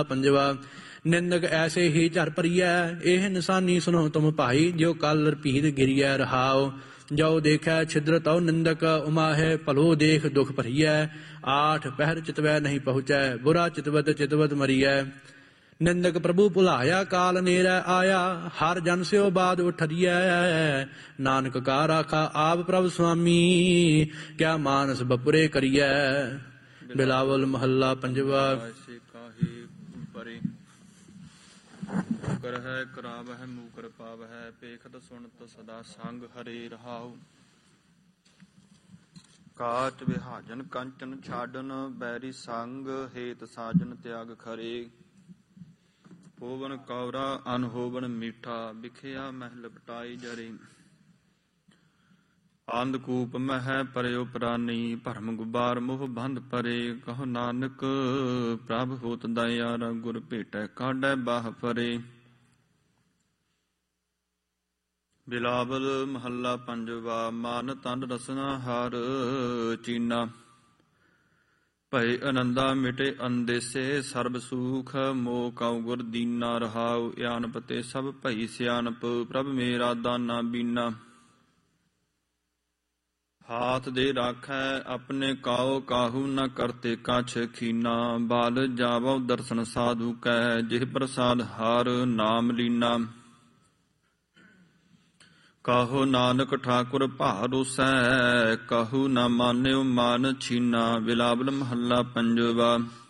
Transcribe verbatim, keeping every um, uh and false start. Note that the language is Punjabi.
ਪੰਜਵਾ। ਨਿੰਦਕ ਐਸੇ ਹੀ ਝਰ ਭਰੀਐ, ਇਹ ਨਿਸ਼ਾਨੀ ਸੁਣੋ ਤੁਮ ਭਾਈ, ਜੋ ਕਲ ਰਪੀਦ ਗਿਰੀਐ ਰਹਾਓ। ਜੋ ਦੇਖੈ ਛਿਦਰ ਤਉ ਨਿੰਦਕ, ਉਮਾਹੇ ਭਲੋ ਦੇਖ ਦੁਖ ਭਰੀਐ। ਆਠ ਪਹਿਰ ਚਿਤਵੈ ਨਹੀਂ ਪਹੁੰਚੈ, ਬੁਰਾ ਚਿਤਵਤ ਚਿਤਵਤ ਮਰੀਐ। ਨਿੰਦਕ ਪ੍ਰਭੂ ਭੁਲਾਇਆ, ਕਾਲ ਨੇਰੈ ਆਇਆ, ਹਰ ਜਨ ਸਿਓ ਬਾਦ ਉਠਰੀਐ। ਨਾਨਕ ਕਾ ਰਾਖਾ ਆਪ ਪ੍ਰਭ ਸੁਆਮੀ, ਕਿਆ ਮਾਨਸ ਬਪੁਰੇ ਕਰੀਐ। ਬਿਲਾਵਲ ਮਹੱਲਾ ਪੰਜਵਾ। ਕਰ ਹੈ ਕਰਾਵ ਹੈ ਮੂਕਰ ਪਾਵ ਹੈ, ਪੇਖਤ ਸੁਣਤ ਸਦਾ ਸੰਗ ਹਰੇ ਰਹਾਉ। ਕਾਚ ਵਿਹਾਜਨ ਕੰਚਨ ਛਾਡਨ, ਬੈਰੀ ਸੰਗ ਹੇਤ ਸਾਜਨ ਤਿਆਗ ਖਰੇ। ਹੋਵਨ ਕੌਰਾ ਅਨਹੋਵਨ ਮੀਠਾ, ਵਿਖਿਆ ਮਹਿਲ ਪਟਾਈ ਜਰੇ। ਅੰਧਕੂਪ ਮਹਿ ਪਰਿਓ ਪ੍ਰਾਨੀ, ਭਰਮ ਗੁਬਾਰ ਮੋਹ ਬੰਧ ਪਰੇ। ਕਹੋ ਨਾਨਕ ਪ੍ਰਭ ਹੋਤ ਦਇਆਰਾ, ਗੁਰ ਭੇਟੈ ਕਾਢੈ ਬਾਹ ਪਰੇ। ਬਿਲਾਵਲ ਮਹੱਲਾ ਪੰਜਵਾ। ਮਨ ਤਨ ਰਸਨਾ ਹਰ ਚੀਨਾ, ਭਏ ਅਨੰਦਾ ਮਿਟੇ ਅੰਦੇਸੇ। ਸਰਬ ਸੂਖ ਮੋਹ ਕਉ ਗੁਰ ਦੀਨਾ ਰਹਾਉ। ਆਨਪ ਤੇ ਸਭ ਭਈ ਸਿਆਨਪ, ਪ੍ਰਭ ਮੇਰਾ ਦਾਨਾ ਬੀਨਾ। ਹਾਥ ਦੇ ਰਾਖੈ ਆਪਣੇ ਕਾਉ, ਕਾਹੂ ਨ ਕਰਤੇ ਕਛ ਖੀਨਾ। ਬਾਲ ਜਾਵਉ ਦਰਸ਼ਨ ਸਾਧੂ ਕੈ, ਜਿਹ ਪ੍ਰਸਾਦ ਹਰ ਨਾਮ ਲੀਨਾ। ਕਹੋ ਨਾਨਕ ਠਾਕੁਰ ਭਾ ਰੋਸੈ, ਕਹੂ ਨ ਮਾਨਿਓ ਮਨ ਛੀਨਾ। ਬਿਲਾਵਲ ਮਹੱਲਾ ਪੰਜਵਾ।